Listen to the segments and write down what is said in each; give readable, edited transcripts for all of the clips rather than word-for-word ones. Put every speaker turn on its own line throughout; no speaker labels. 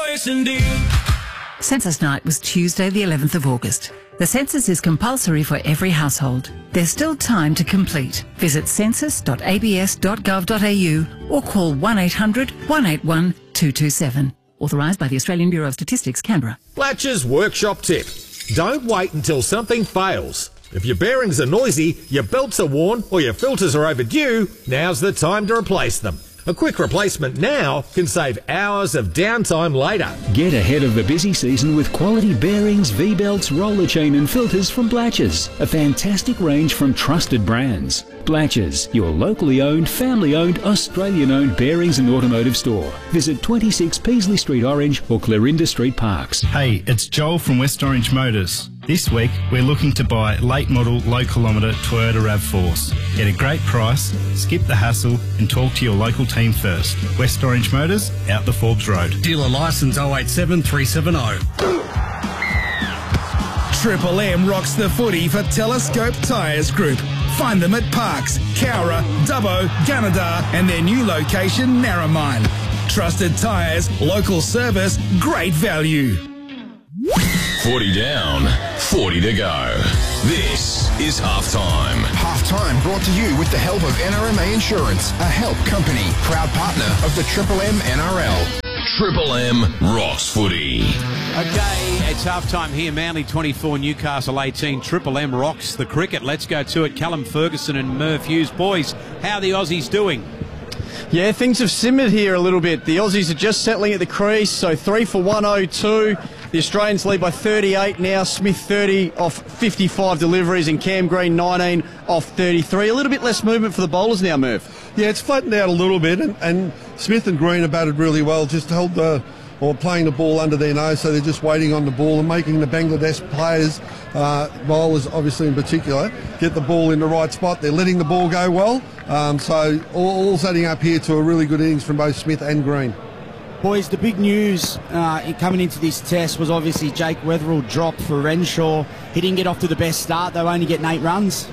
S&D.
Census night was Tuesday the 11th of August. The census is compulsory for every household. There's still time to complete. Visit census.abs.gov.au or call 1800 181 227. Authorised by the Australian Bureau of Statistics, Canberra.
Blatch's workshop tip. Don't wait until something fails. If your bearings are noisy, your belts are worn or your filters are overdue, now's the time to replace them. A quick replacement now can save hours of downtime later.
Get ahead of the busy season with quality bearings, V-belts, roller chain and filters from Blatch's. A fantastic range from trusted brands. Blatch's, your locally owned, family-owned, Australian-owned bearings and automotive store. Visit 26 Peasley Street Orange or Clarinda Street Parks.
Hey, it's Joel from West Orange Motors. This week, we're looking to buy late model, low kilometre Toyota RAV4s. Get a great price, skip the hassle and talk to your local team first. West Orange Motors, out the Forbes Road.
Dealer licence 087 370.
Triple M rocks the footy for Telescope Tyres Group. Find them at Parks, Cowra, Dubbo, Gunnedah and their new location, Narromine. Trusted tyres, local service, great value.
40 down, 40 to go. This is Halftime.
Halftime brought to you with the help of NRMA Insurance, a help company, proud partner of the Triple M NRL.
Triple M rocks footy.
Okay, it's halftime here. Manly 24, Newcastle 18. Triple M rocks the cricket. Let's go to it. Callum Ferguson and Merv Hughes. Boys, how are the Aussies doing?
Yeah, things have simmered here a little bit. The Aussies are just settling at the crease, so 3 for 102. The Australians lead by 38 now. Smith 30 off 55 deliveries and Cam Green 19 off 33. A little bit less movement for the bowlers now, Merv.
Yeah, it's flattened out a little bit, and Smith and Green have batted really well, just held playing the ball under their nose, so they're just waiting on the ball and making the Bangladesh players, bowlers obviously in particular, get the ball in the right spot. They're letting the ball go well, so all's adding up here to a really good innings from both Smith and Green.
Boys, the big news coming into this test was obviously Jake Weatherall dropped for Renshaw. He didn't get off to the best start, though, only getting 8 runs.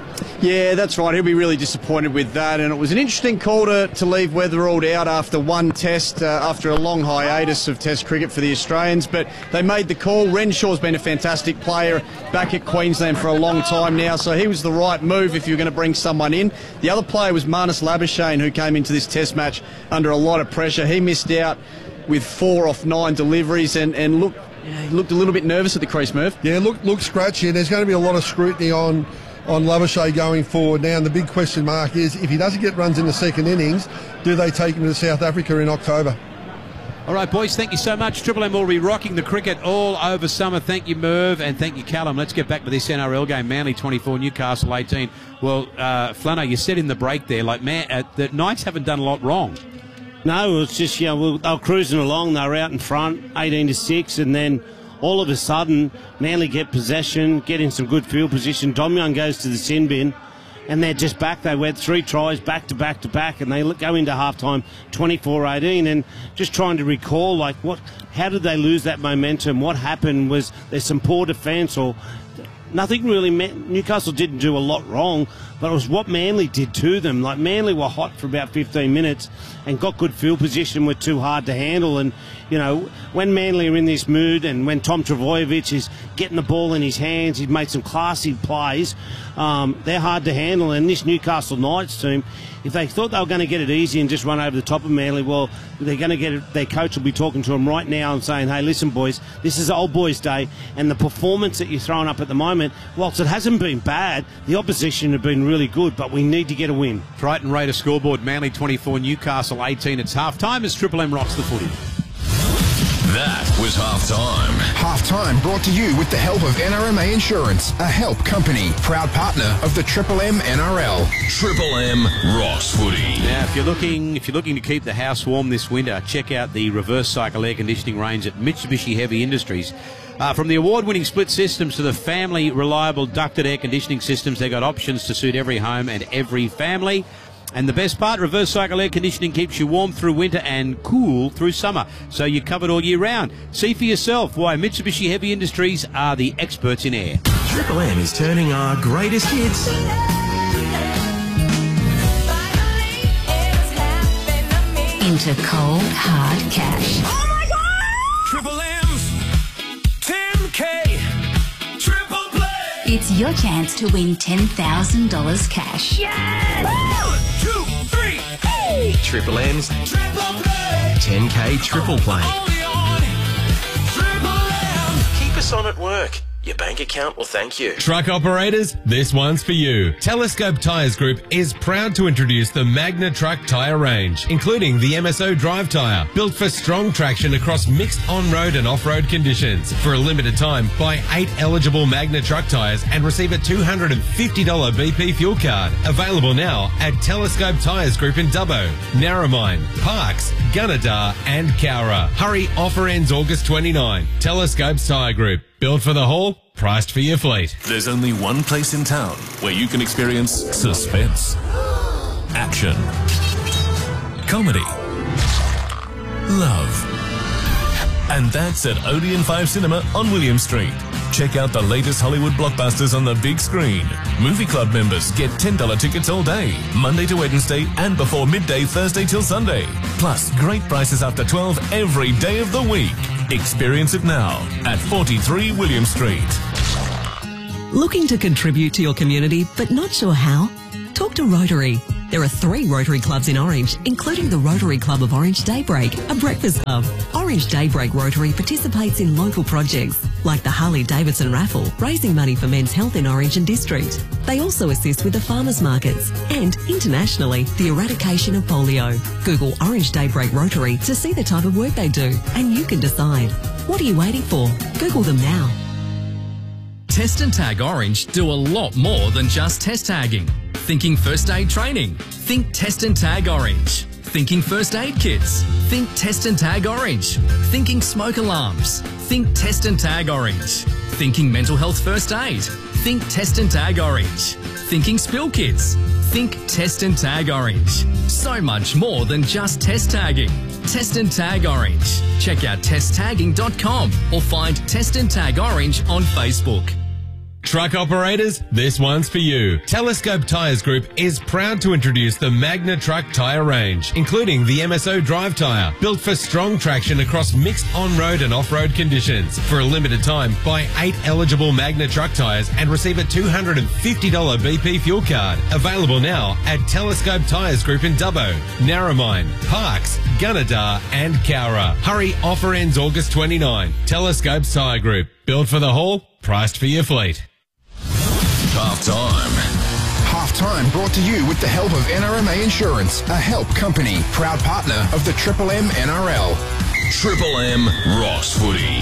Yeah, that's right. He'll be really disappointed with that. And it was an interesting call to leave Weatherall out after one test, after a long hiatus of test cricket for the Australians. But they made the call. Renshaw's been a fantastic player back at Queensland for a long time now, so he was the right move if you were going to bring someone in. The other player was Marnus Labuschagne, who came into this test match under a lot of pressure. He missed out with 4 off 9 deliveries and looked a little bit nervous at the crease, Merv.
Yeah, look scratchy. There's going to be a lot of scrutiny on Labuschagne going forward now, and the big question mark is if he doesn't get runs in the second innings, do they take him to South Africa in October?
All right, boys, thank you so much. Triple M will be rocking the cricket all over summer. Thank you, Merv, and thank you, Callum. Let's get back to this NRL game. Manly 24, Newcastle 18. Well, Flano, you said in the break there, the Knights haven't done a lot wrong.
No, it was just, they were cruising along. They were out in front, 18-6, and then all of a sudden, Manly get possession, get in some good field position. Dom Young goes to the sin bin, and they're just back. They went 3 tries back to back to back, and they go into halftime 24-18. And just trying to recall, how did they lose that momentum? What happened? Was there some poor defence or nothing really? Newcastle didn't do a lot wrong, but it was what Manly did to them. Manly were hot for about 15 minutes and got good field position, were too hard to handle. And, when Manly are in this mood and when Tom Trbojevic is getting the ball in his hands, he's made some classy plays, they're hard to handle. And this Newcastle Knights team, if they thought they were going to get it easy and just run over the top of Manly, well, they're going to get it. Their coach will be talking to them right now and saying, hey, listen, boys, this is old boys' day, and the performance that you're throwing up at the moment, whilst it hasn't been bad, the opposition have been really good, but we need to get a win.
Triton Raider scoreboard, Manly 24, Newcastle 18. It's half-time as Triple M rocks the footy.
That was Halftime.
Halftime brought to you with the help of NRMA Insurance, a help company, proud partner of the Triple M NRL.
Triple M rocks footy.
Now, if you're looking to keep the house warm this winter, check out the reverse cycle air conditioning range at Mitsubishi Heavy Industries. From the award-winning split systems to the family reliable ducted air conditioning systems, they've got options to suit every home and every family. And the best part, reverse cycle air conditioning keeps you warm through winter and cool through summer, so you're covered all year round. See for yourself why Mitsubishi Heavy Industries are the experts in air.
Triple M is turning our greatest hits
into cold, hard cash.
Oh my God!
It's your chance to win $10,000 cash.
Yes! 1, 2, 3, hey!
Triple M's
Triple Play.
10K Triple Play.
Only on Triple M.
Keep us on at work. Your bank account will thank you.
Truck operators, this one's for you. Telescope Tyres Group is proud to introduce the Magna Truck tyre range, including the MSO Drive tyre, built for strong traction across mixed on-road and off-road conditions. For a limited time, buy 8 eligible Magna Truck tyres and receive a $250 BP fuel card. Available now at Telescope Tyres Group in Dubbo, Narromine, Parks, Gunnedah and Cowra. Hurry, offer ends August 29. Telescopes Tyre Group. Built for the haul, priced for your fleet.
There's only one place in town where you can experience suspense, action, comedy, love. And that's at Odeon 5 Cinema on William Street. Check out the latest Hollywood blockbusters on the big screen. Movie Club members get $10 tickets all day, Monday to Wednesday and before midday Thursday till Sunday. Plus great prices after 12 every day of the week. Experience it now at 43 William Street.
Looking to contribute to your community but not sure how? Talk to Rotary. There are 3 Rotary clubs in Orange, including the Rotary Club of Orange Daybreak, a breakfast club. Orange Daybreak Rotary participates in local projects like the Harley-Davidson raffle, raising money for men's health in Orange and District. They also assist with the farmers markets and, internationally, the eradication of polio. Google Orange Daybreak Rotary to see the type of work they do, and you can decide. What are you waiting for? Google them now.
Test and Tag Orange do a lot more than just test tagging. Thinking first aid training? Think Test and Tag Orange. Thinking first aid kits? Think Test and Tag Orange. Thinking smoke alarms? Think Test and Tag Orange. Thinking mental health first aid? Think Test and Tag Orange. Thinking spill kits? Think Test and Tag Orange. So much more than just test tagging. Test and Tag Orange. Check out testtagging.com or find Test and Tag Orange on Facebook.
Truck operators, this one's for you. Telescope Tyres Group is proud to introduce the Magna Truck tyre range, including the MSO Drive tyre, built for strong traction across mixed on-road and off-road conditions. For a limited time, buy 8 eligible Magna Truck tyres and receive a $250 BP fuel card. Available now at Telescope Tyres Group in Dubbo, Narromine, Parks, Gunnedah and Cowra. Hurry, offer ends August 29. Telescope Tyre Group. Built for the haul, priced for your fleet.
Halftime.
Halftime brought to you with the help of NRMA Insurance, a help company, proud partner of the Triple M NRL.
Triple M Rocks Footy.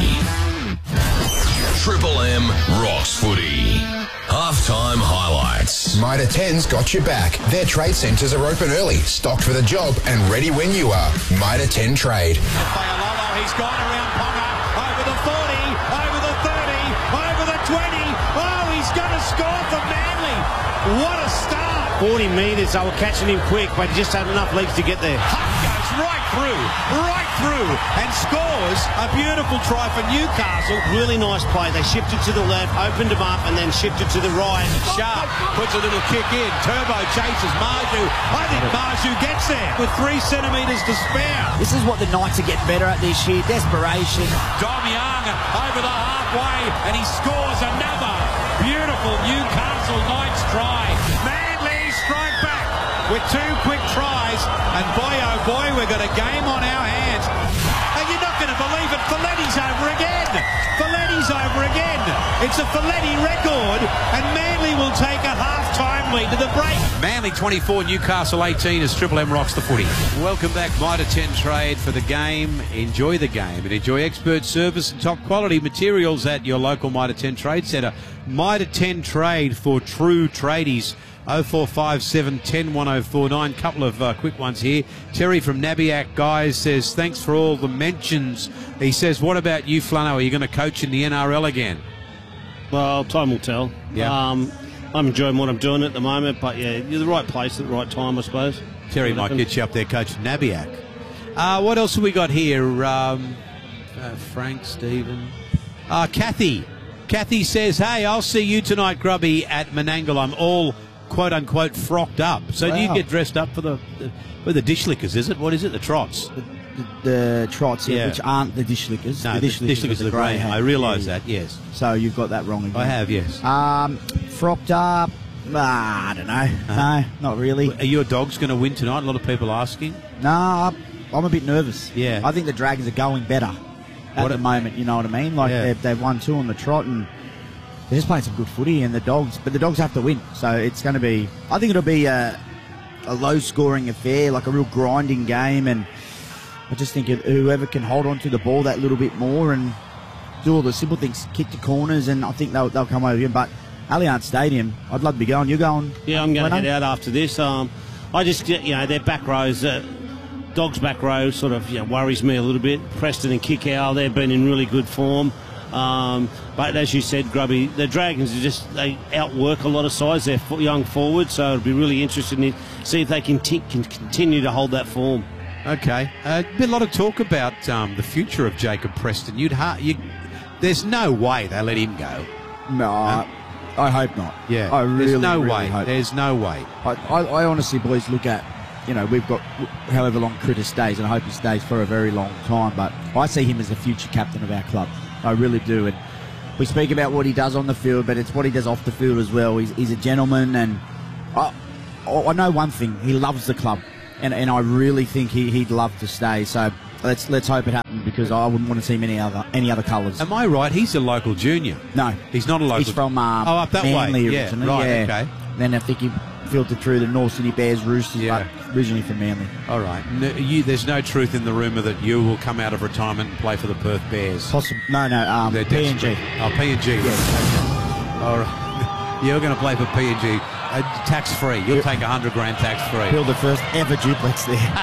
Triple M Rocks Footy. Halftime highlights.
Mitre 10's got your back. Their trade centres are open early, stocked for the job and ready when you are. Mitre 10 Trade.
Fayalolo, he's gone around Ponga, over the 40, over the 30, over the 20. Oh, he's going to score for Manly. What a start.
40 metres, they were catching him quick, but he just had enough legs to get there.
Hunt goes right through, and scores a beautiful try for Newcastle.
Really nice play. They shifted to the left, opened him up, and then shifted to the right.
Sharp puts a little kick in. Turbo chases Marju. I think Marju gets there with 3 centimetres to spare.
This is what the Knights are getting better at this year. Desperation.
Dom Young over the halfway, and he scores another beautiful Newcastle Knights try. Manly strike back with 2 quick tries, and boy oh boy, we've got a game on our hands. And you're not going to believe it, Folletti's over again. Folletti's over again. It's a Folletti record, and Manly will take a half-time lead to the break. Manly 24, Newcastle 18 as Triple M rocks the footy.
Welcome back, Mitre 10 Trade, for the game. Enjoy the game and enjoy expert service and top quality materials at your local Mitre 10 Trade Centre. Mitre 10 Trade for true tradies. 0457 10 1049. Couple of quick ones here. Terry from Nabiac, guys, says thanks for all the mentions. He says, what about you, Flano? Are you going to coach in the NRL again?
Well, time will tell.
Yeah.
I'm enjoying what I'm doing at the moment, but yeah, you're the right place at the right time, I suppose.
Terry might get you up there coaching Nabiac. What else have we got here? Frank, Stephen. Kathy. Kathy says, hey, I'll see you tonight, Grubby, at Menangle. I'm all quote-unquote frocked up. So do you get dressed up for the dish lickers, is it? What is it, the trots?
the trots,
Yeah.
which aren't the dish lickers.
No,
the dish lickers
are the grey. I realise that, yes.
So you've got that wrong again.
I have, yes.
Fropped up. I don't know. No, not really.
Are your dogs going to win tonight? A lot of people asking.
No, I'm a bit nervous.
Yeah.
I think the Dragons are going better at the moment, you know what I mean? Like, they've won 2 on the trot, and they're just playing some good footy, and the dogs have to win. So it's going to be, I think it'll be a low-scoring affair, like a real grinding game, and I just think whoever can hold on to the ball that little bit more and do all the simple things, kick the corners, and I think they'll come over here. But Allianz Stadium, I'd love to be going. You're going?
Yeah, I'm going to head out after this. I just, their back rows, Dogs' back row sort of worries me a little bit. Preston and Kickow, they've been in really good form. But as you said, Grubby, the Dragons they outwork a lot of sides. They're young forwards, so it'll be really interesting to see if they can continue to hold that form.
Okay. Been a lot of talk about the future of Jacob Preston. There's no way they let him go.
No, I hope not.
Yeah,
I really,
there's no
really
way.
hope.
There's no way.
I honestly, boys, look at, we've got however long Critter stays, and I hope he stays for a very long time, but I see him as the future captain of our club. I really do. And we speak about what he does on the field, but it's what he does off the field as well. He's a gentleman, and I know one thing. He loves the club, and I really think he'd love to stay. So let's hope it happens, because I wouldn't want to see him any other colours.
Am I right? He's a local junior.
No.
He's not a local.
He's from
up that
Manly
way.
originally.
Yeah, right,
yeah.
okay.
Then I think he filtered through the North Sydney Bears, Roosters, but originally from Manly.
All right. There's no truth in the rumour that you will come out of retirement and play for the Perth Bears.
No,
They're
PNG.
Oh, PNG.
Yeah.
All right. You're going to play for PNG. Tax-free. You'll take $100 grand tax-free.
Build the first ever duplex there.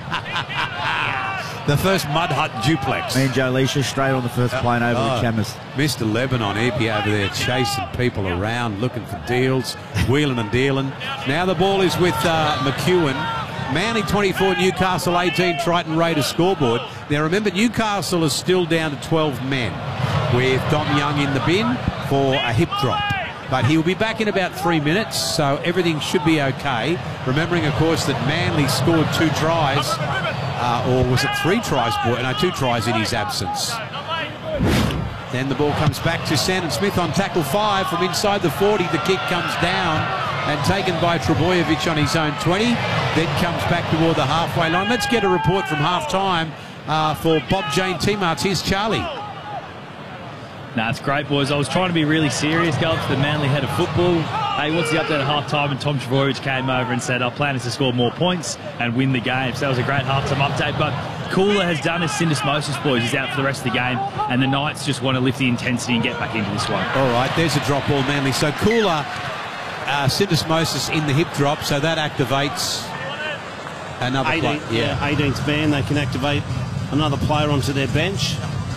The first mud hut duplex.
Me and Joe Leisha straight on the first plane over with Cameras.
Mr. Lebanon Epi over there chasing people around, looking for deals, wheeling and dealing. Now the ball is with McEwen. Manly 24, Newcastle 18, Triton Raiders scoreboard. Now remember, Newcastle is still down to 12 men with Dom Young in the bin for a hip drop. But he will be back in about 3 minutes, so everything should be okay. Remembering, of course, that Manly scored 2 tries, or was it 3 tries? No, 2 tries in his absence. Then the ball comes back to Sandon Smith on tackle 5 from inside the 40. The kick comes down and taken by Trebojevic on his own 20. Then comes back toward the halfway line. Let's get a report from half-time for Bob Jane T-Marts. Here's Charlie.
Nah, it's great, boys. I was trying to be really serious, go up to the Manly head of football. Hey, what's the update at half-time? And Tom Trebojevic came over and said, our plan is to score more points and win the game. So that was a great half-time update. But Cooler has done his syndesmosis, boys. He's out for the rest of the game. And the Knights just want to lift the intensity and get back into this one.
All right, there's a drop ball, Manly. So Cooler, syndesmosis in the hip drop, so that activates another player.
18th man. They can activate another player onto their bench.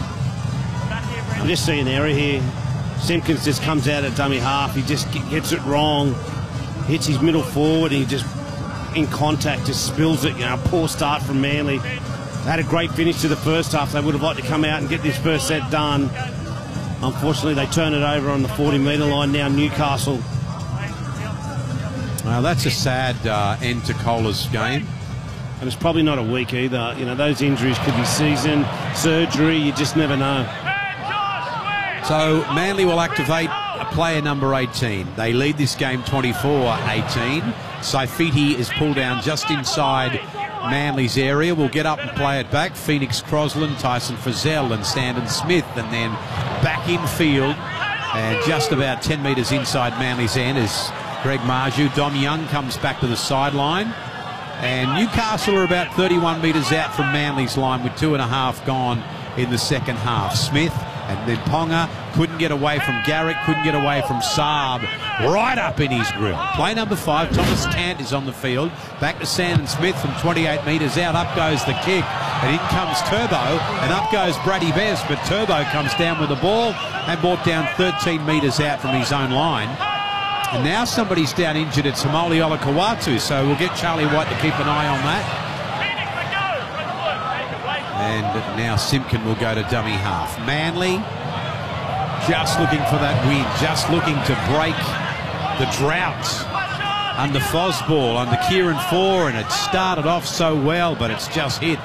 I just see an error here. Simpkins just comes out at dummy half. He just gets it wrong. Hits his middle forward. And he just, in contact, just spills it. Poor start from Manly. They had a great finish to the first half. They would have liked to come out and get this first set done. Unfortunately, they turn it over on the 40-metre line now, Newcastle.
Well, that's a sad end to Kohler's game.
And it's probably not a week either. Those injuries could be season, surgery. You just never know.
So Manly will activate player number 18. They lead this game 24-18. Saifiti is pulled down just inside Manly's area. Will get up and play it back. Phoenix Crosland, Tyson Frizzell and Sandon Smith, and then back in field and just about 10 metres inside Manly's end is Greg Marju. Dom Young comes back to the sideline. And Newcastle are about 31 metres out from Manly's line with 2.5 gone in the second half. Smith and then Ponga couldn't get away from Garrick, couldn't get away from Saab, right up in his grill. Play number 5, Thomas Cant is on the field. Back to Sandon Smith from 28 metres out. Up goes the kick, and in comes Turbo, and up goes Brady Best, but Turbo comes down with the ball and brought down 13 metres out from his own line. And now somebody's down injured. It's Hamoli Olakawatu, so we'll get Charlie White to keep an eye on that. And now Simpkin will go to dummy half. Manly just looking for that win, just looking to break the drought under Fosball, under Kieran Four, and it started off so well, but it's just hit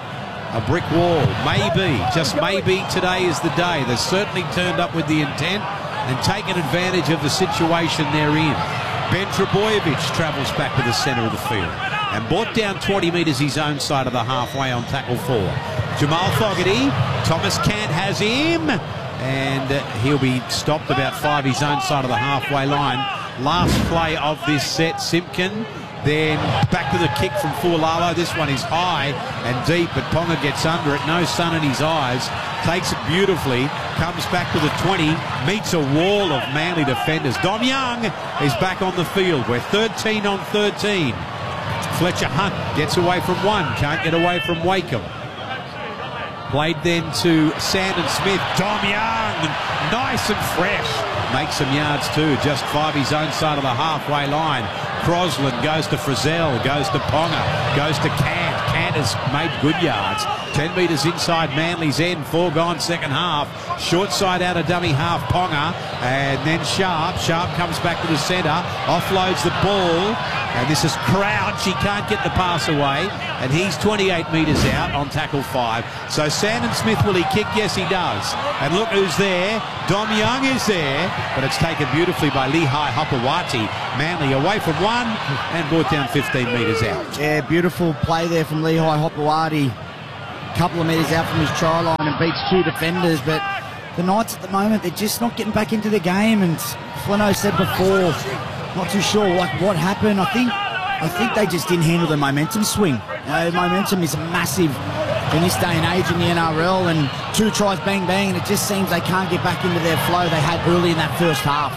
a brick wall. Maybe, just maybe today is the day. They've certainly turned up with the intent and taken advantage of the situation they're in. Ben Trebojevic travels back to the centre of the field and brought down 20 metres his own side of the halfway on tackle 4. Jamal Fogarty, Thomas Cant has him, and he'll be stopped about 5 his own side of the halfway line. Last play of this set, Simpkin. Then back to the kick from Fualalo. This one is high and deep, but Ponga gets under it. No sun in his eyes. Takes it beautifully. Comes back to the 20. Meets a wall of Manly defenders. Dom Young is back on the field. We're 13 on 13. Fletcher Hunt gets away from one. Can't get away from Wakeham. Played then to Sandon Smith. Dom Young, nice and fresh. Makes some yards too. Just 5 his own side of the halfway line. Crosland goes to Frizzell, goes to Ponga, goes to Cant. Cant has made good yards. 10 metres inside Manly's end, 4 gone second half. Short side out of dummy half, Ponga, and then Sharp. Sharp comes back to the centre, offloads the ball, and this is Crouch. He can't get the pass away, and he's 28 metres out on tackle 5. So Sandon Smith, will he kick? Yes, he does. And look who's there. Dom Young is there, but it's taken beautifully by Lehigh Hopewati. Manly away from one and brought down 15 metres out.
Yeah, beautiful play there from Lehigh Hopewati. Couple of metres out from his try line and beats 2 defenders, but the Knights at the moment, they're just not getting back into the game, and Flano said before, not too sure what happened. I think they just didn't handle the momentum swing. Momentum is massive in this day and age in the NRL, and 2 tries bang bang, and it just seems they can't get back into their flow they had early in that first half.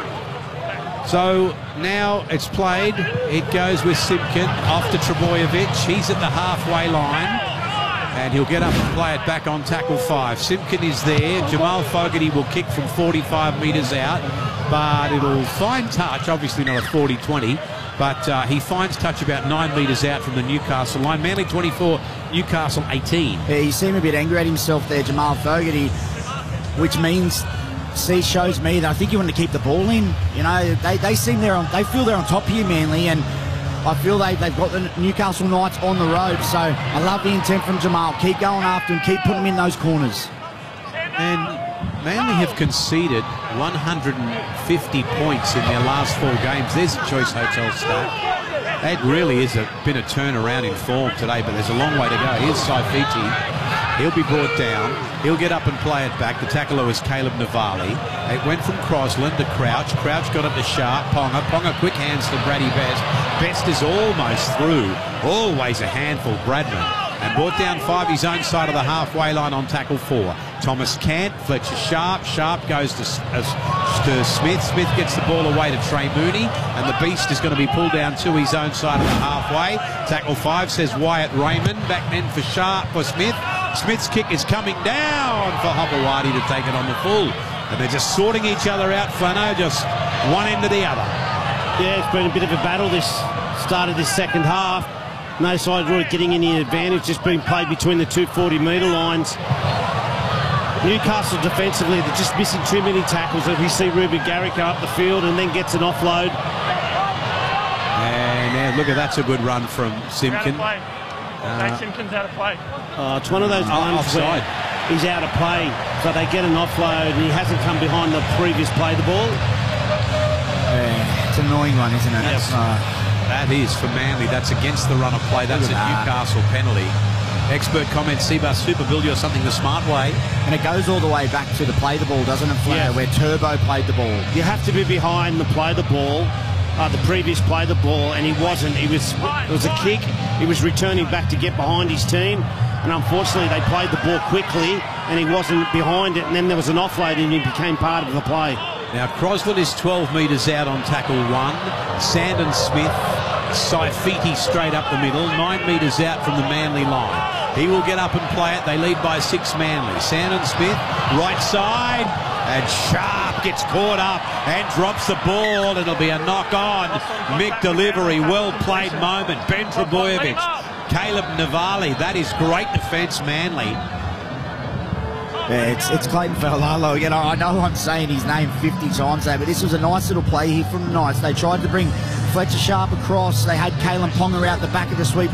So now it's played. It goes with Simpkin off to Trebojevic. He's at the halfway line, and he'll get up and play it back on tackle 5. Simpkin is there. Jamal Fogarty will kick from 45 metres out, but it'll find touch. Obviously not a 40-20, but he finds touch about 9 metres out from the Newcastle line. Manly 24, Newcastle 18.
Yeah, he seemed a bit angry at himself there, Jamal Fogarty, which means shows me that I think you want to keep the ball in. You know, they seem they feel they're on top here, Manly, and I feel they've got the Newcastle Knights on the road. So I love the intent from Jamal. Keep going after him, keep putting him in those corners.
And Manly have conceded 150 points in their last 4 games. There's a Choice Hotel stat. That really is been a turnaround in form today, but there's a long way to go. Here's Saifiti. He'll be brought down. He'll get up and play it back. The tackler was Caleb Navali. It went from Crosland to Crouch. Crouch got it to Sharp. Ponga. Ponga quick hands to Brady Best. Best is almost through. Always a handful, Bradman. And brought down 5 his own side of the halfway line on tackle 4. Thomas Cant, Fletcher Sharp. Sharp goes to Smith. Smith gets the ball away to Trey Mooney, and the beast is going to be pulled down to his own side of the halfway. Tackle 5 says Wyatt Raymond. Back then for Smith. Smith's kick is coming down for Hopewati to take it on the full. And they're just sorting each other out, Flano, just one end to the other.
Yeah, it's been a bit of a battle this start of this second half. No side really getting any advantage, just being played between the 2 40-metre lines. Newcastle defensively, they're just missing too many tackles. As we see Ruben Garrick go up the field and then gets an offload.
And now look at that's a good run from Simpkin.
Simpkin's out of play.
It's one of those ones
offside.
Where he's out of play, so they get an offload and he hasn't come behind the previous play the ball.
Yeah, it's an annoying one, isn't it?
Yes. That is for Manly. That's against the run of play. That's a Newcastle penalty. Expert comments, Seabus Super Build You something the smart way.
And it goes all the way back to the play the ball, doesn't it, Flair, where Turbo played the ball.
You have to be behind the play the ball, the previous play the ball, and he wasn't. It was a kick. He was returning back to get behind his team, and unfortunately they played the ball quickly, and he wasn't behind it, and then there was an offload, and he became part of the play.
Now, Crosland is 12 metres out on tackle 1. Sandon Smith, Saifiti straight up the middle, 9 metres out from the Manly line. He will get up and play it. They lead by 6 Manly. Sandon Smith, right side, and Sharp gets caught up and drops the ball. It'll be a knock on. Mick delivery, well played moment. Ben Trebojevic, Caleb Navali. That is great defence, Manly.
Yeah, it's Clayton Failalo. You know, I know I'm saying his name 50 times there, but this was a nice little play here from the Knights. They tried to bring Fletcher Sharp across. They had Kalen Ponga out the back of the sweep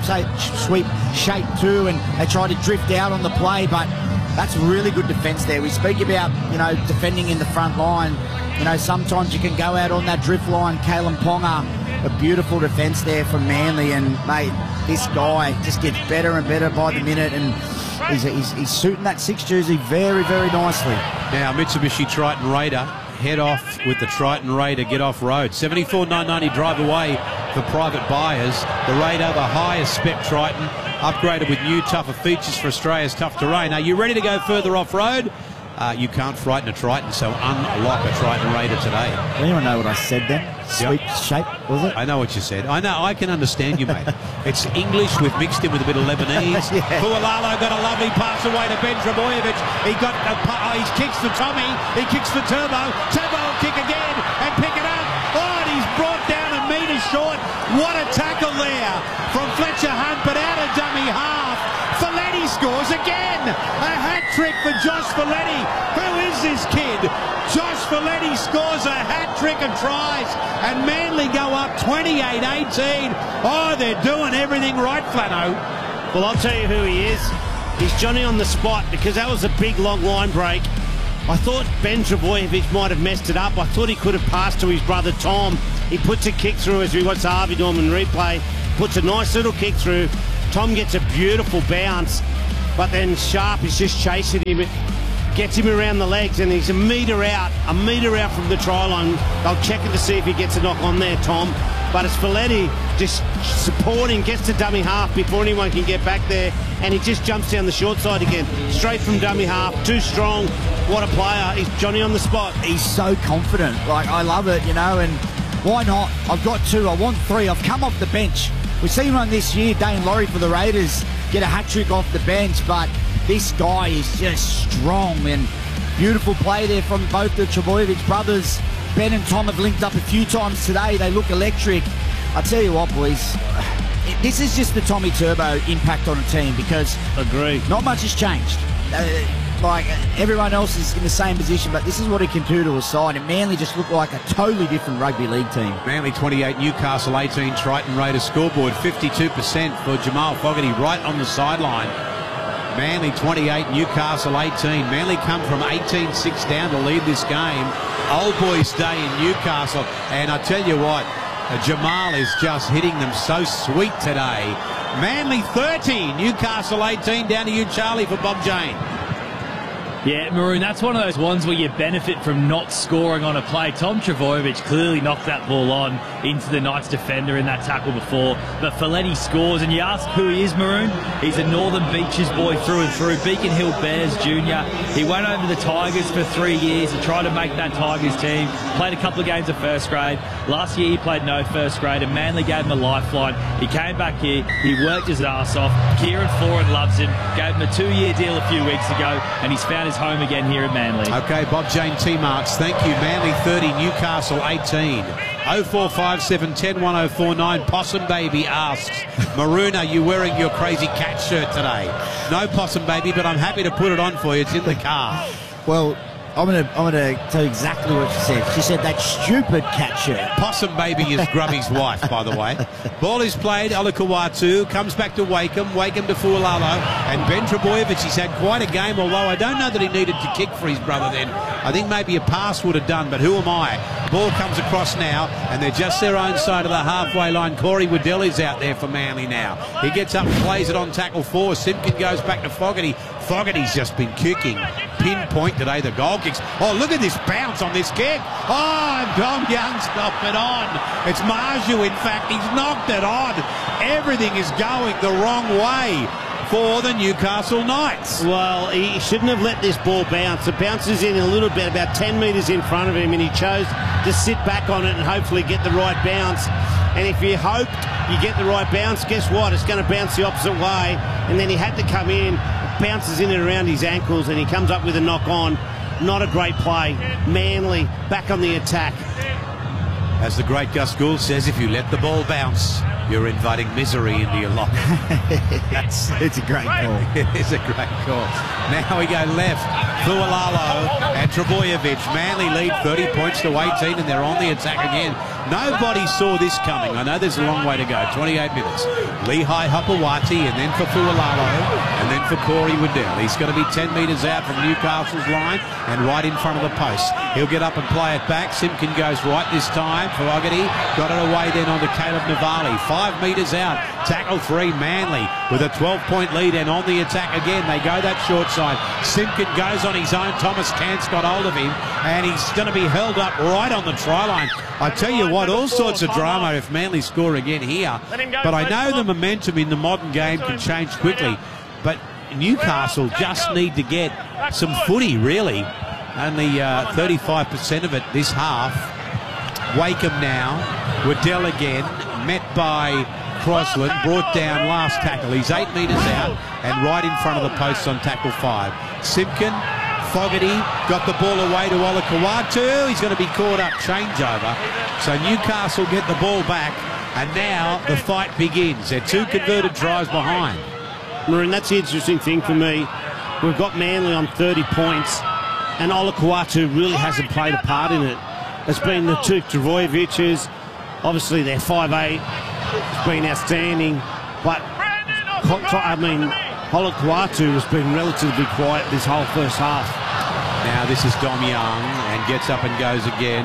shape too, and they tried to drift out on the play, but that's really good defence there. We speak about, defending in the front line. Sometimes you can go out on that drift line. Kalen Ponga, a beautiful defence there from Manly, and mate, this guy just gets better and better by the minute, and he's suiting that 6 jersey very, very nicely.
Now Mitsubishi Triton Raider head off with the Triton Raider get off road. 74,990 drive away for private buyers. The Raider, the highest spec Triton, upgraded with new tougher features for Australia's tough terrain. Are you ready to go further off road? You can't frighten a Triton, so unlock a Triton Raider today.
Does anyone know what I said then? Sweep shape, was it?
I know what you said. I know. I can understand you, mate. It's English with mixed in with a bit of Lebanese.
Yeah.
Fualalo got a lovely pass away to Ben Trebojevic. He got he kicks the Tommy. He kicks the Turbo. Turbo will kick again and pick it up. Oh, and he's brought down a metre short. What a tackle there from Fletcher Hunt, but out of dummy half. Folletti scores again. A hat-trick for Josh Folletti. Who is this kid? Josh Folletti scores a hat-trick of tries, and Manly go up 28-18. Oh, they're doing everything right, Flano.
Well, I'll tell you who he is. He's Johnny on the spot, because that was a big, long line break. I thought Ben Trebojevic might have messed it up. I thought he could have passed to his brother Tom. He puts a kick through, as we watch the Harvey Norman replay, puts a nice little kick through. Tom gets a beautiful bounce, but then Sharp is just chasing him. It gets him around the legs, and he's a metre out from the try line. They'll check it to see if he gets a knock on there, Tom. But it's Folletti just supporting, gets to dummy half before anyone can get back there, and he just jumps down the short side again. Straight from dummy half, too strong. What a player. He's Johnny on the spot.
He's so confident. I love it, and why not? I've got 2, I want 3. I've come off the bench. We've seen one this year, Dane Laurie for the Raiders, get a hat-trick off the bench, but this guy is just strong, and beautiful play there from both the Trebojevic brothers. Ben and Tom have linked up a few times today. They look electric. I tell you what, boys, this is just the Tommy Turbo impact on a team, because not much has changed. Everyone else is in the same position, but this is what he can do to a side, and Manly just look like a totally different rugby league team.
Manly 28, Newcastle 18, Triton Raiders scoreboard 52% for Jamal Fogarty right on the sideline. Manly 28, Newcastle 18. Manly come from 18-6 down to lead this game. Old boys day in Newcastle, and I tell you what, Jamal is just hitting them so sweet today. Manly 30, Newcastle 18. Down to you, Charlie, for Bob Jane.
Yeah, Maroon, that's one of those ones where you benefit from not scoring on a play. Tom Trebojevic clearly knocked that ball on into the Knights defender in that tackle before, but Folletti scores, and you ask who he is, Maroon? He's a Northern Beaches boy through and through, Beacon Hill Bears Junior. He went over to the Tigers for 3 years. He tried to make that Tigers team, played a couple of games of first grade. Last year he played no first grade, and Manly gave him a lifeline. He came back here, he worked his ass off. Kieran Foran loves him, gave him a 2-year deal a few weeks ago, and he's found his home again here at Manly.
Okay, Bob Jane T-Marks, thank you. Manly 30, Newcastle 18. 0457 10 1049. Possum Baby asks, Maroon, are you wearing your crazy cat shirt today? No, Possum Baby, but I'm happy to put it on for you. It's in the car.
Well, I'm gonna tell you exactly what she said. She said that stupid cat shirt.
Possum Baby is Grubby's wife, by the way. Ball is played. Olakau'atu comes back to Wakeham. Wakeham to Fualalo. And Ben Trebojevic, he's had quite a game, although I don't know that he needed to kick for his brother then. I think maybe a pass would have done, but who am I? Ball comes across now, and they're just their own side of the halfway line. Corey Waddell is out there for Manly now. He gets up and plays it on tackle 4. Simpkin goes back to Fogarty. Fogarty's just been kicking. Pinpoint today, the goal kicks. Oh, look at this bounce on this kick. Oh, and Dom Young's knocked it on. It's Marju, in fact. He's knocked it on. Everything is going the wrong way for the Newcastle Knights.
Well, he shouldn't have let this ball bounce. It bounces in a little bit, about 10 metres in front of him, and he chose to sit back on it and hopefully get the right bounce. And if you hoped you get the right bounce, guess what? It's going to bounce the opposite way. And then he had to come in, bounces in and around his ankles, and he comes up with a knock on. Not a great play. Manly back on the attack.
As the great Gus Gould says, if you let the ball bounce, you're inviting misery into your locker.
It's a great call.
It is a great call. Now we go left. Fualalo and Trebojevic. Manly lead 30 points to 18 and they're on the attack again. Nobody saw this coming. I know there's a long way to go. 28 minutes. Lehigh Hopewati and then for Fualalo and then for Corey Waddell. He's going to be 10 metres out from Newcastle's line and right in front of the post. He'll get up and play it back. Simpkin goes right this time. Fogarty got it away then onto Caleb Navali. 5 metres out. Tackle 3, Manly with a 12-point lead and on the attack again. They go that short side. Simpkin goes on his own. Thomas Cant's got hold of him and he's going to be held up right on the try line. I tell you what, all sorts of drama if Manly score again here. But I know the momentum in the modern game can change quickly. But Newcastle just need to get some footy, really. Only 35% of it this half. Wakeham now. Waddell again. Met by Crosland. Brought down last tackle. He's 8 metres out and right in front of the post on tackle 5. Simpkin. Fogarty got the ball away to Olakau'atu. He's going to be caught up. Changeover. So Newcastle get the ball back and now the fight begins. They're 2 converted tries behind.
Maroon, that's the interesting thing for me. We've got Manly on 30 points and Olakau'atu really hasn't played a part in it. It's been the 2 Trebojevics. Obviously they're 5'8". It's been outstanding. But Olakau'atu has been relatively quiet this whole first half.
Now this is Dom Young and gets up and goes again.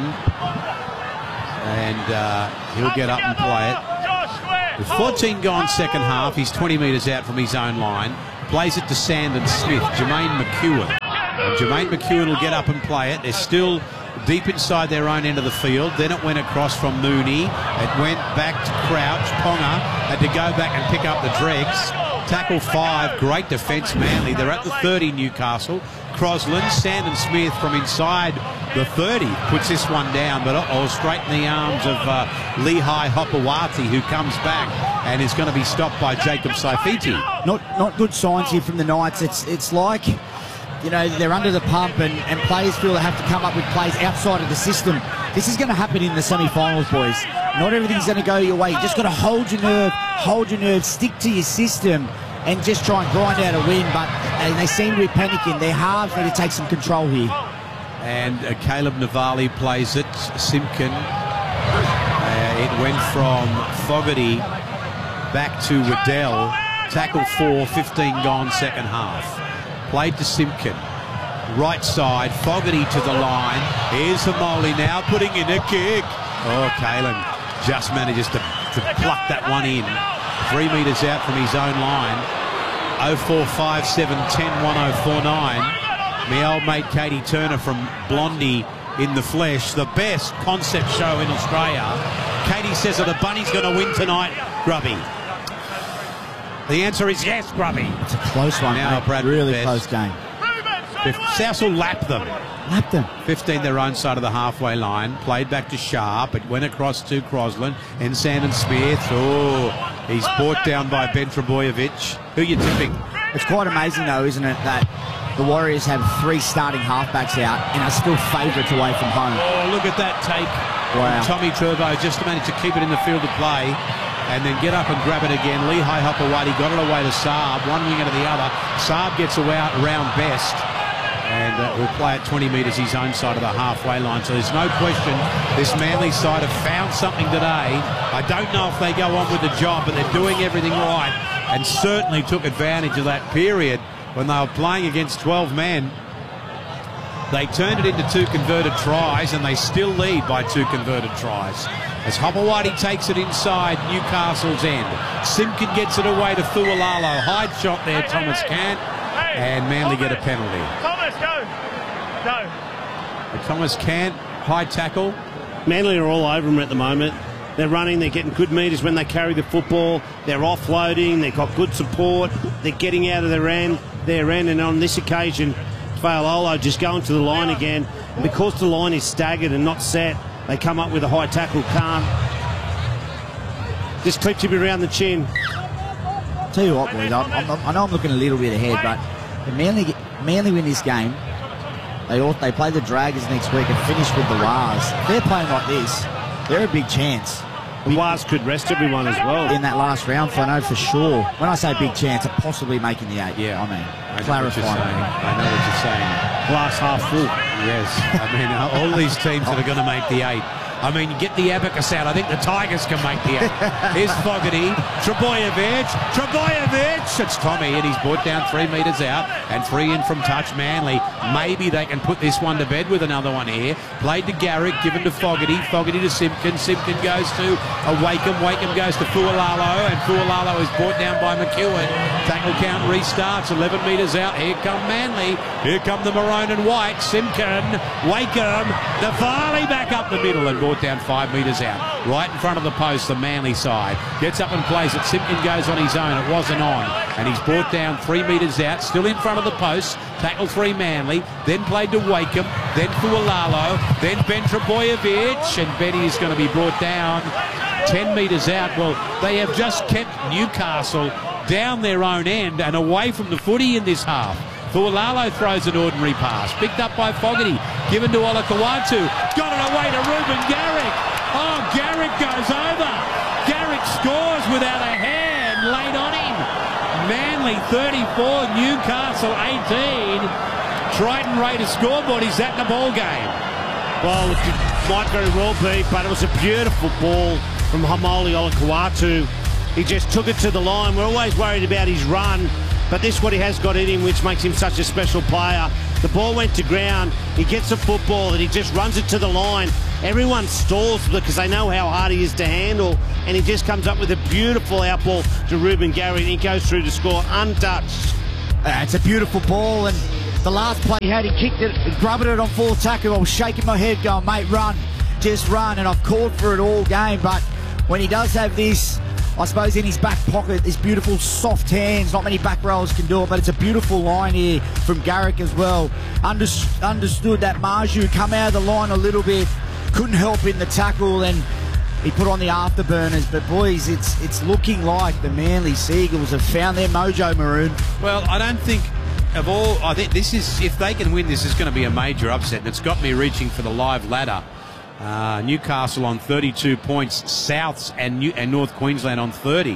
And he'll get up and play it. With 14 gone second half, he's 20 metres out from his own line. Plays it to Sandon Smith, Jermaine McEwen. And Jermaine McEwen will get up and play it. They're still deep inside their own end of the field. Then it went across from Mooney. It went back to Crouch. Ponga had to go back and pick up the dregs. Tackle 5, great defence, Manly. They're at the 30, Newcastle. Crosland, Sandon Smith from inside the 30 puts this one down, but straight in the arms of Lehigh Hopewati, who comes back and is going to be stopped by Jacob Saifiti.
Not good signs here from the Knights. It's like, you know, they're under the pump and players feel they have to come up with plays outside of the system. This is going to happen in the semi-finals, boys. Not everything's going to go your way. You just got to hold your nerve, stick to your system and just try and grind out a win. But they seem to be panicking. Their halves need to take some control here.
And Caleb Navali plays it. Simpkin. It went from Fogarty back to Waddell. Tackle 4, 15 gone second half. Played to Simpkin. Right side, Fogarty to the line. Here's Hamoli now putting in a kick. Oh, Kalen just manages to pluck that one in. 3 metres out from his own line. 0457 10 1049. My old mate Katie Turner from Blondie in the flesh. The best concept show in Australia. Katie says that the Bunny's going to win tonight, Grubby. The answer is yes, Grubby.
It's a close one,
now,
mate.
Brad
Really
Best.
close game.
South will lap them. 15 their own side of the halfway line. Played back to Sharp. It went across to Crosland and Sandon Smith. Oh, he's brought down by Ben Trebojevic. Who are you tipping?
It's quite amazing, though, isn't it, that the Warriors have 3 starting halfbacks out and are still favourites away from home.
Oh, look at that take.
Wow.
Tommy Turbo just managed to keep it in the field of play and then get up and grab it again. Lehigh Hopewati got it away to Saab, one winger to the other. Saab gets around Best. And will play at 20 metres his own side of the halfway line. So there's no question this Manly side have found something today. I don't know if they go on with the job, but they're doing everything right and certainly took advantage of that period when they were playing against 12 men. They turned it into 2 converted tries and they still lead by 2 converted tries. As Hopewati takes it inside Newcastle's end. Simpkin gets it away to Fualalo. High shot there, Thomas Cant. And Manly get a penalty.
Thomas, go.
Thomas Cant, high tackle.
Manly are all over them at the moment. They're running, they're getting good meters when they carry the football. They're offloading, they've got good support. They're getting out of their end. And on this occasion, Fa'alolo just going to the line again. And because the line is staggered and not set, they come up with a high tackle. Can't. Just clips him around the chin.
Tell you what, boys, I know I'm looking a little bit ahead, but if Manly win this game, they play the Dragons next week and finish with the Wars. If they're playing like this, they're a big chance.
Waz could rest everyone as well.
In that last round, Flano, for sure. When I say big chance of possibly making the 8,
Yeah.
I mean,
I know
clarifying.
I know what you're saying.
Glass half full.
Yes. I mean, all these teams that are going to make the 8. I mean, get the abacus out. I think the Tigers can make the 8. Here's Fogarty. Trebojevic. It's Tommy, and he's brought down 3 metres out and 3 in from touch. Manly. Maybe they can put this one to bed with another one here. Played to Garrick, given to Fogarty. Fogarty to Simpkin. Simpkin goes to Wakeham. Wakeham goes to Fualalo, and Fualalo is brought down by McEwen. Tackle count restarts. 11 metres out. Here come Manly. Here come the maroon and white. Simpkin. Wakeham. Navali back up the middle and brought down 5 metres out. Right in front of the post, the Manly side. Gets up and plays it. Simpkin goes on his own. It wasn't on. And he's brought down 3 metres out. Still in front of the post. Tackle 3 Manly. Then played to Wakeham. Then Fualalo. Then Ben Trebojevic. And Benny is going to be brought down 10 metres out. Well, they have just kept Newcastle down their own end and away from the footy in this half. Fualalo throws an ordinary pass. Picked up by Fogarty. Given to Olakau'atu. Got it away to Ruben Garrick. Oh, Garrick goes over. Garrick scores without a hand laid on him. Manly 34, Newcastle 18. Triton Raiders scoreboard. He's at the ball game.
Well, it might very well be, but it was a beautiful ball from Haumole Olakau'atu. He just took it to the line. We're always worried about his run, but this is what he has got in him, which makes him such a special player. The ball went to ground. He gets a football and he just runs it to the line. Everyone stalls because they know how hard he is to handle, and he just comes up with a beautiful outball to Ruben Garrick, and he goes through to score untouched.
It's a beautiful ball, and the last play he had, he kicked it, grubbed it on full tackle. I was shaking my head going, mate, run, just run, and I've called for it all game, but when he does have this, I suppose, in his back pocket, his beautiful soft hands. Not many back rows can do it, but it's a beautiful line here from Garrick as well. Understood that Marju come out of the line a little bit, couldn't help in the tackle, and he put on the afterburners. But boys, it's looking like the Manly Seagulls have found their mojo, Maroon.
Well, I don't think of all. I think this is, if they can win, this is going to be a major upset, and it's got me reaching for the live ladder. Newcastle on 32 points, Souths and North Queensland on 30.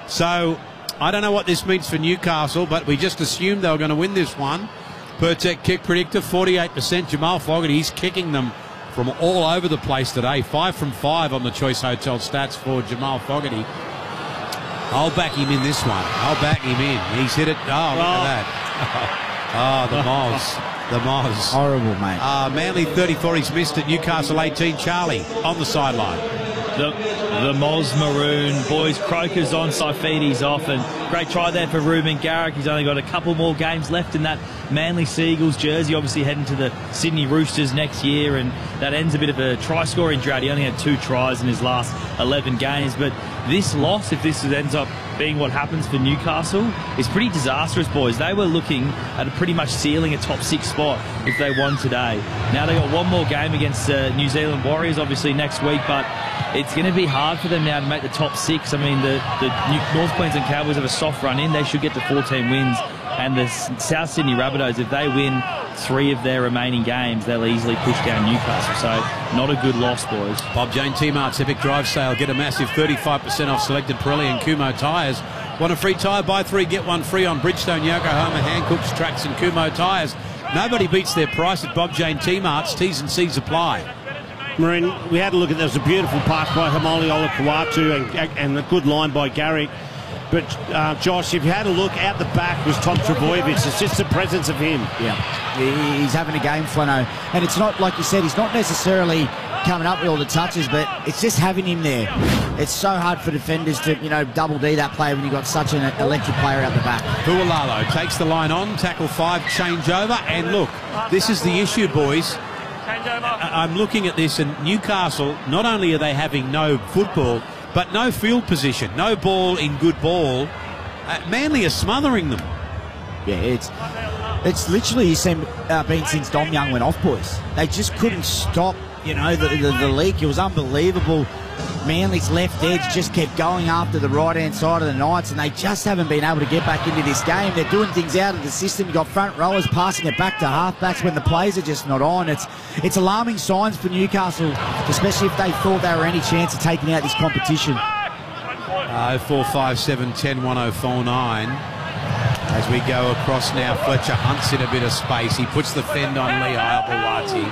So I don't know what this means for Newcastle, but we just assumed they were going to win this one. Pertec kick predictor, 48%. Jamal Fogarty, he's kicking them from all over the place today. 5 from 5 on the Choice Hotel stats for Jamal Fogarty. I'll back him in this one. I'll back him in. He's hit it. Oh, look at that. Oh, the Moz. The Moz.
Horrible, mate.
Manly 34, he's missed it. Newcastle 18, Charlie on the sideline.
The Moz Maroon boys, Croker's on, Saifidi's off, and great try there for Ruben Garrick. He's only got a couple more games left in that Manly Seagulls jersey, obviously heading to the Sydney Roosters next year, and that ends a bit of a try-scoring drought. He only had 2 tries in his last 11 games, but this loss, if this ends up being what happens for Newcastle, is pretty disastrous, boys. They were looking at pretty much sealing a top 6 spot if they won today. Now they got one more game against New Zealand Warriors, obviously next week, but it's going to be hard for them now to make the top 6. I mean, the North Queensland Cowboys have a soft run in. They should get to 14 wins. And the South Sydney Rabbitohs, if they win 3 of their remaining games, they'll easily push down Newcastle. So not a good loss, boys.
Bob Jane T-Mart's Epic Drive Sale. Get a massive 35% off selected Pirelli and Kumho tyres. Want a free tyre? Buy 3, get 1 free on Bridgestone, Yokohama, Hankook's, Tracks and Kumho tyres. Nobody beats their price at Bob Jane T-Mart's. T's and C's apply.
Marine, we had a look at, there was a beautiful pass by Haumole Olakau'atu and a good line by Garrick. But, Josh, if you had a look, out the back was Tom Trebojevic. It's just the presence of him.
Yeah, he's having a game, Flano. And it's not, like you said, he's not necessarily coming up with all the touches, but it's just having him there. It's so hard for defenders to, double D that player when you've got such an electric player out the back.
Fualalo takes the line on, tackle 5, change over. And look, this is the issue, boys. I'm looking at this, and Newcastle, not only are they having no football, but no field position, no ball in good ball. Manly are smothering them.
Yeah, it's literally been since Dom Young went off, boys. They just couldn't stop you know, the leak. It was unbelievable. Manly's left edge just kept going after the right-hand side of the Knights, and they just haven't been able to get back into this game. They're doing things out of the system. You've got front rowers passing it back to halfbacks when the plays are just not on. It's alarming signs for Newcastle, especially if they thought they were any chance of taking out this competition.
0457 10 1049. As we go across now, Fletcher Hunt's in a bit of space. He puts the fend on Lehigh Bawati.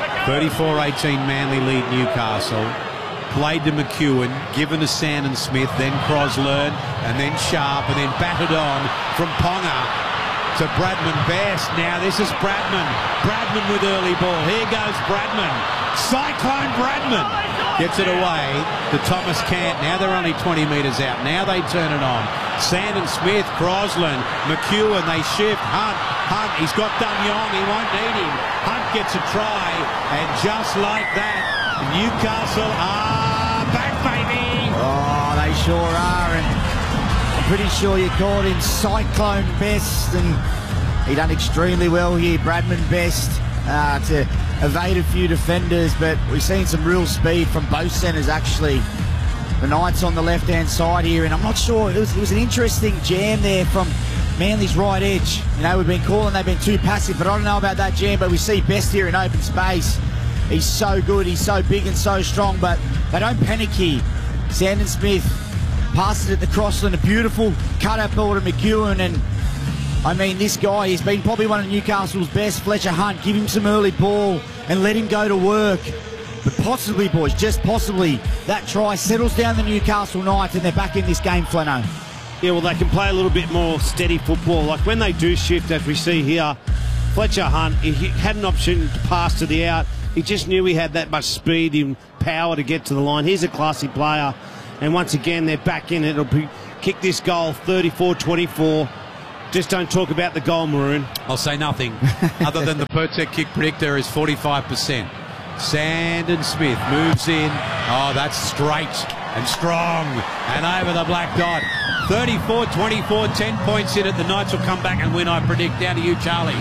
34-18 Manly lead Newcastle. Played to McEwen, given to Sandon Smith, then Crosland, and then Sharp, and then batted on from Ponga to Bradman Best. Now this is Bradman. Bradman with early ball. Here goes Bradman. Cyclone Bradman gets it away to Thomas Cant. Now they're only 20 metres out. Now they turn it on. Sandon Smith, Crosland, McEwen, they shift. Hunt, he's got Danyong, he won't need him. Hunt gets a try, and just like that, Newcastle are back, baby!
Oh, they sure are, and I'm pretty sure you called him Cyclone Best, and he done extremely well here, Bradman Best, to evade a few defenders, but we've seen some real speed from both centres, actually. The Knights on the left-hand side here, and I'm not sure, it was an interesting jam there from Manly's right edge. You know, we've been calling they've been too passive, but I don't know about that jam, but we see Best here in open space. He's so good, he's so big and so strong, but they don't panic here. Sandon Smith passes it to Crossland, a beautiful cut-up ball to McEwen, and I mean, this guy, he's been probably one of Newcastle's best. Fletcher Hunt, give him some early ball and let him go to work. But possibly, boys, just possibly, that try settles down the Newcastle Knights and they're back in this game, Flano.
Yeah, well, they can play a little bit more steady football. Like when they do shift, as we see here, Fletcher Hunt, he had an option to pass to the out. He just knew he had that much speed and power to get to the line. He's a classy player. And once again, they're back in it. It'll be kick this goal, 34-24. Just don't talk about the goal, Maroon.
I'll say nothing other than the Pertec kick predictor is 45%. Sandon Smith moves in. Oh, that's straight and strong and over the black dot. 34-24, 10 points in it. The Knights will come back and win, I predict. Down to you, Charlie.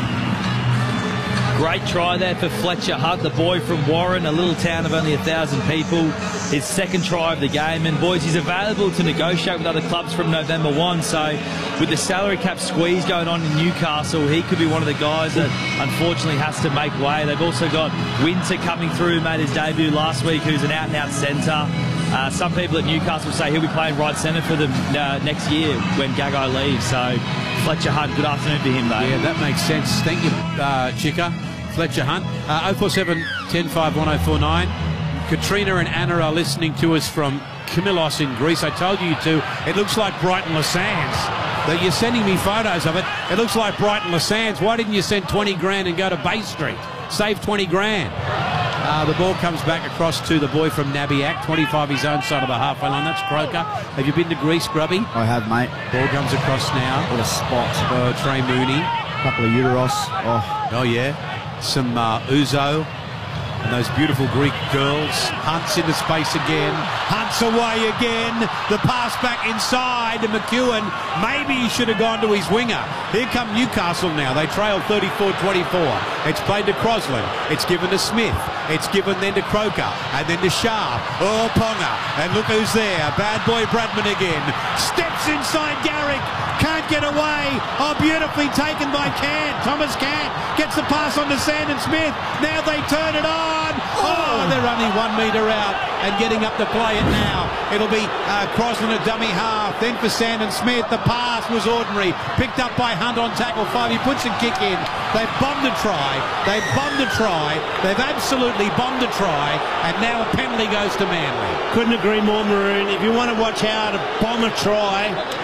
Great try there for Fletcher Hunt, the boy from Warren, a little town of only 1,000 people. His second try of the game, and boys, he's available to negotiate with other clubs from November 1, so with the salary cap squeeze going on in Newcastle, he could be one of the guys that unfortunately has to make way. They've also got Winter coming through, made his debut last week, who's an out-and-out centre. Some people at Newcastle say he'll be playing right centre for them next year when Gagai leaves, so Fletcher Hunt, good afternoon to him, though.
Yeah, that makes sense. Thank you, Chica. Fletcher Hunt. 047 10 5 1049. Katrina and Anna are listening to us from Kimilos in Greece. I told you to. It looks like Brighton Lassans. That you're sending me photos of it. It looks like Brighton Lassans. Why didn't you send 20 grand and go to Bay Street? Save 20 grand. The ball comes back across to the boy from Nabiac, 25 his own side of the halfway line. That's Croker. Have you been to Greece, Grubby?
I have, mate.
Ball comes across now.
What a spot.
Trey Mooney.
A couple of Uteros.
Oh yeah. Some Uzo. And those beautiful Greek girls. Hunt's into space again. Hunt's away again. The pass back inside to McEwen. Maybe he should have gone to his winger. Here come Newcastle now. They trail 34-24. It's played to Crosland. It's given to Smith. It's given then to Croker. And then to Sharp. Oh, Ponga. And look who's there. Bad boy Bradman again. Steps inside Garrick. Can't get away. Oh, beautifully taken by Cant. Thomas Cant gets the pass on to Sandon Smith. Now they turn it on. Oh, they're only 1 metre out and getting up to play it now. It'll be Crosland a dummy half. Then for Sandon Smith, the pass was ordinary. Picked up by Hunt on tackle 5. He puts a kick in. They've bombed a try. They've bombed a try. They've absolutely bombed a try. And now a penalty goes to Manly.
Couldn't agree more, Maroon. If you want to watch how to bomb a try,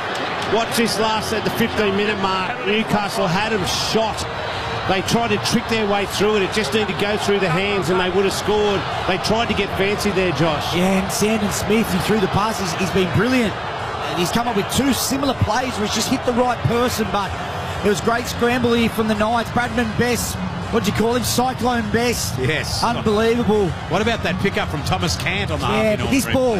watch this last at the 15-minute mark. Newcastle had him shot. They tried to trick their way through it. It just needed to go through the hands and they would have scored. They tried to get fancy there, Josh.
Yeah, and Sandon Smith, he threw the passes. He's been brilliant. And he's come up with two similar plays where he's just hit the right person, but it was great scramble here from the Knights. Bradman Best, what'd you call him? Cyclone Best.
Yes.
Unbelievable.
What about that pickup from Thomas Cant on the
half? Yeah, this ball.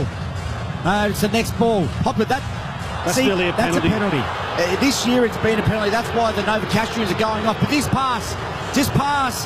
It's the next ball. Hop with that.
That's really a penalty.
That's a penalty. This year it's been a penalty. That's why the Novocastrians are going off. But this pass, just pass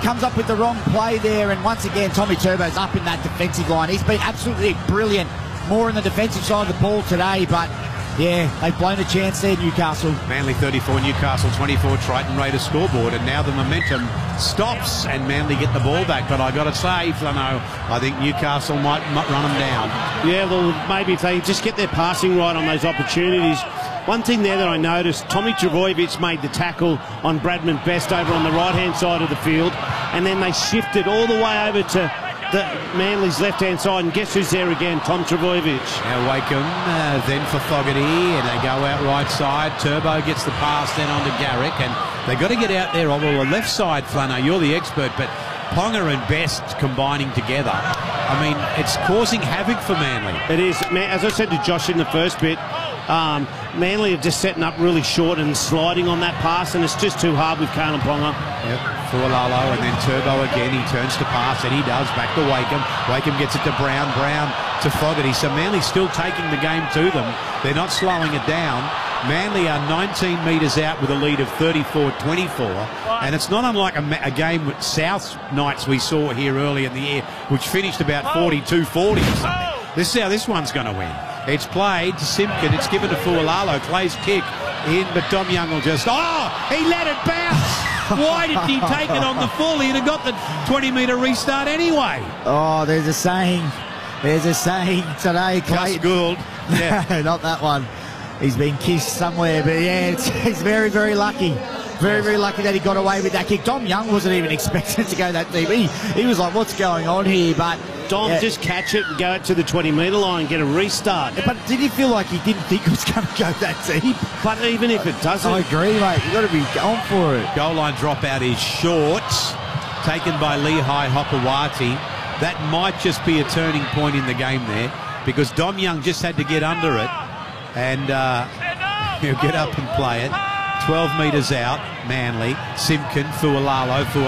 comes up with the wrong play there, and once again, Tommy Turbo's up in that defensive line. He's been absolutely brilliant, more on the defensive side of the ball today, but yeah, they've blown a chance there, Newcastle.
Manly 34, Newcastle 24, Triton Raiders scoreboard, and now the momentum stops and Manly get the ball back. But I got to say, Flano, I think Newcastle might run them down.
Yeah, well, maybe if they just get their passing right on those opportunities. One thing there that I noticed, Tommy Trbojevic made the tackle on Bradman Best over on the right-hand side of the field, and then they shifted all the way over to the Manly's left-hand side, and guess who's there again? Tom Trbojevic.
Now Wakeham, then for Fogarty, and they go out right side. Turbo gets the pass then onto Garrick, and they've got to get out there on the left side, Flano. You're the expert, but Ponga and Best combining together, I mean, it's causing havoc for Manly.
It is. As I said to Josh in the first bit, Manly are just setting up really short and sliding on that pass, and it's just too hard with Kalyn Ponga.
Yep, Fualalo, and then Turbo again. He turns to pass, and he does. Back to Wakeham. Wakeham gets it to Brown. Brown to Fogarty. So Manly's still taking the game to them. They're not slowing it down. Manly are 19 metres out with a lead of 34-24, and it's not unlike a game with South Knights we saw here early in the year, which finished about 42-40 or something. This is how this one's going to win. It's played to Simpkin. It's given to Fualalo. Clay's kick in, but Dom Young will just... Oh! He let it bounce! Why didn't he take it on the full? He'd have got the 20-metre restart anyway.
Oh, there's a saying. There's a saying today, Clay.
Gus Gould. Yeah.
No, not that one. He's been kissed somewhere, but yeah, he's very, very lucky. Very, very lucky that he got away with that kick. Dom Young wasn't even expecting to go that deep. He was like, what's going on here? But
Dom, just catch it and go it to the 20-metre line and get a restart.
But did he feel like he didn't think it was going to go that deep?
But even if it doesn't...
I agree, mate. You've got to be going for it.
Goal line dropout is short, taken by Lehigh Hopewati. That might just be a turning point in the game there, because Dom Young just had to get under it, and he'll get up and play it. 12 metres out, Manly. Simpkin, Fualalo.